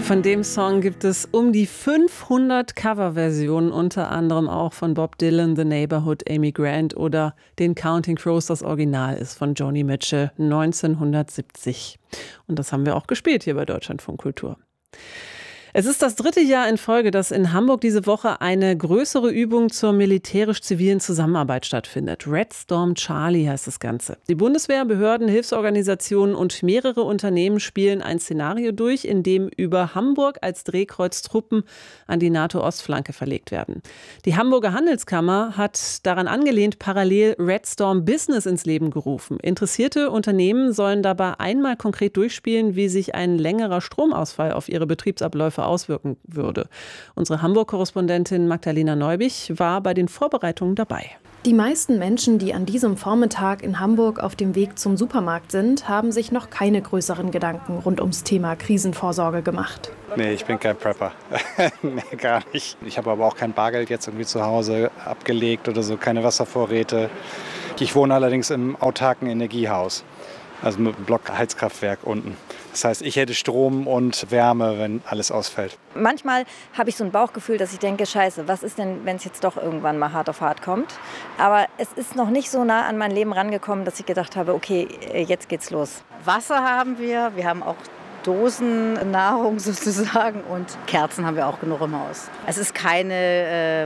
Von dem Song gibt es um die 500 Coverversionen, unter anderem auch von Bob Dylan, The Neighborhood, Amy Grant oder den Counting Crows. Das Original ist von Joni Mitchell 1970. Und das haben wir auch gespielt hier bei Deutschlandfunk Kultur. Es ist das 3. Jahr in Folge, dass in Hamburg diese Woche eine größere Übung zur militärisch-zivilen Zusammenarbeit stattfindet. Red Storm Charlie heißt das Ganze. Die Bundeswehr, Behörden, Hilfsorganisationen und mehrere Unternehmen spielen ein Szenario durch, in dem über Hamburg als Drehkreuz Truppen an die NATO-Ostflanke verlegt werden. Die Hamburger Handelskammer hat daran angelehnt parallel Red Storm Business ins Leben gerufen. Interessierte Unternehmen sollen dabei einmal konkret durchspielen, wie sich ein längerer Stromausfall auf ihre Betriebsabläufe auswirken würde. Unsere Hamburg-Korrespondentin Magdalena Neubich war bei den Vorbereitungen dabei. Die meisten Menschen, die an diesem Vormittag in Hamburg auf dem Weg zum Supermarkt sind, haben sich noch keine größeren Gedanken rund ums Thema Krisenvorsorge gemacht. Nee, ich bin kein Prepper. Nee, gar nicht. Ich habe aber auch kein Bargeld jetzt irgendwie zu Hause abgelegt oder so, keine Wasservorräte. Ich wohne allerdings im autarken Energiehaus, also mit einem Blockheizkraftwerk unten. Das heißt, ich hätte Strom und Wärme, wenn alles ausfällt. Manchmal habe ich so ein Bauchgefühl, dass ich denke, scheiße, was ist denn, wenn es jetzt doch irgendwann mal hart auf hart kommt? Aber es ist noch nicht so nah an mein Leben rangekommen, dass ich gedacht habe, okay, jetzt geht's los. Wasser haben wir haben auch Dosennahrung sozusagen und Kerzen haben wir auch genug im Haus. Es ist keine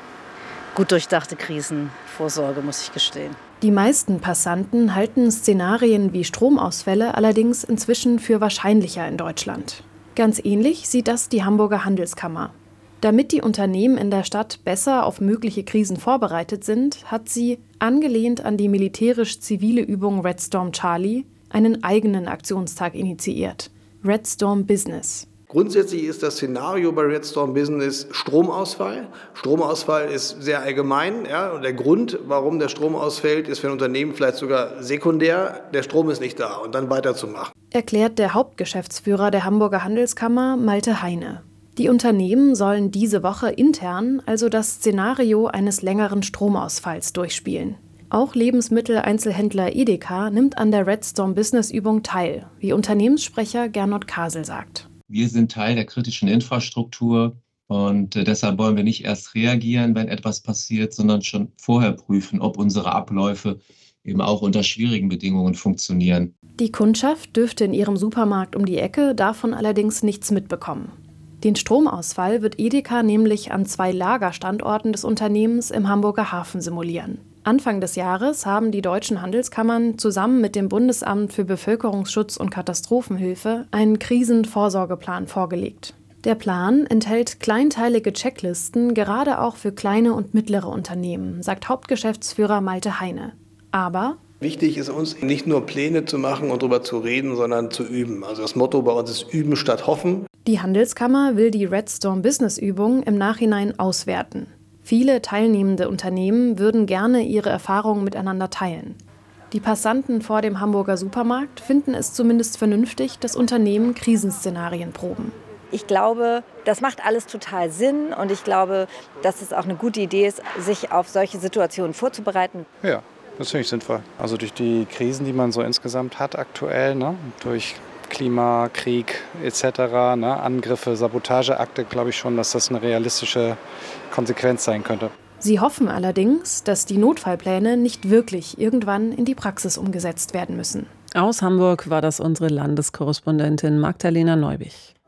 gut durchdachte Krisenvorsorge, muss ich gestehen. Die meisten Passanten halten Szenarien wie Stromausfälle allerdings inzwischen für wahrscheinlicher in Deutschland. Ganz ähnlich sieht das die Hamburger Handelskammer. Damit die Unternehmen in der Stadt besser auf mögliche Krisen vorbereitet sind, hat sie, angelehnt an die militärisch-zivile Übung Red Storm Charlie, einen eigenen Aktionstag initiiert: Red Storm Business. Grundsätzlich ist das Szenario bei Red Storm Business Stromausfall. Stromausfall ist sehr allgemein. Ja, und der Grund, warum der Strom ausfällt, ist für ein Unternehmen vielleicht sogar sekundär. Der Strom ist nicht da und dann weiterzumachen. Erklärt der Hauptgeschäftsführer der Hamburger Handelskammer, Malte Heine. Die Unternehmen sollen diese Woche intern also das Szenario eines längeren Stromausfalls durchspielen. Auch Lebensmitteleinzelhändler Edeka nimmt an der Red Storm Business Übung teil, wie Unternehmenssprecher Gernot Kasel sagt. Wir sind Teil der kritischen Infrastruktur und deshalb wollen wir nicht erst reagieren, wenn etwas passiert, sondern schon vorher prüfen, ob unsere Abläufe eben auch unter schwierigen Bedingungen funktionieren. Die Kundschaft dürfte in ihrem Supermarkt um die Ecke davon allerdings nichts mitbekommen. Den Stromausfall wird Edeka nämlich an 2 Lagerstandorten des Unternehmens im Hamburger Hafen simulieren. Anfang des Jahres haben die deutschen Handelskammern zusammen mit dem Bundesamt für Bevölkerungsschutz und Katastrophenhilfe einen Krisenvorsorgeplan vorgelegt. Der Plan enthält kleinteilige Checklisten, gerade auch für kleine und mittlere Unternehmen, sagt Hauptgeschäftsführer Malte Heine. Aber wichtig ist uns, nicht nur Pläne zu machen und darüber zu reden, sondern zu üben. Also das Motto bei uns ist Üben statt Hoffen. Die Handelskammer will die Red Storm Business Übung im Nachhinein auswerten. Viele teilnehmende Unternehmen würden gerne ihre Erfahrungen miteinander teilen. Die Passanten vor dem Hamburger Supermarkt finden es zumindest vernünftig, dass Unternehmen Krisenszenarien proben. Ich glaube, das macht alles total Sinn und ich glaube, dass es auch eine gute Idee ist, sich auf solche Situationen vorzubereiten. Ja, das finde ich sinnvoll. Also durch die Krisen, die man so insgesamt hat aktuell, ne, durch Klima, Krieg etc., ne, Angriffe, Sabotageakte, glaube ich schon, dass das eine realistische Konsequenz sein könnte. Sie hoffen allerdings, dass die Notfallpläne nicht wirklich irgendwann in die Praxis umgesetzt werden müssen. Aus Hamburg war das unsere Landeskorrespondentin Magdalena Neubich.